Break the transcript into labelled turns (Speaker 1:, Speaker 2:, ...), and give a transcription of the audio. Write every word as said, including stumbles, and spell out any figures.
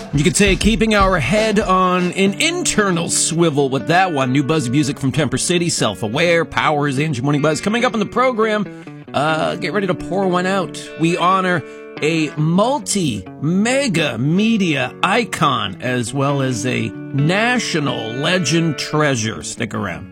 Speaker 1: You could say keeping our head on an internal swivel with that one. New buzz music from Temper City, Self-Aware, Powers, and your Morning Buzz. Coming up in the program, uh, get ready to pour one out. We honor a multi-mega media icon as well as a national legend treasure. Stick around.